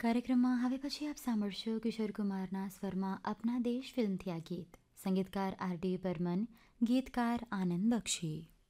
કાર્યક્રમમાં હવે પછી આપ સાંભળશો કિશોર કુમારના સ્વરમાં અપના દેશ ફિલ્મથી આ ગીત. સંગીતકાર આર ડી બર્મન, ગીતકાર આનંદ બક્ષી.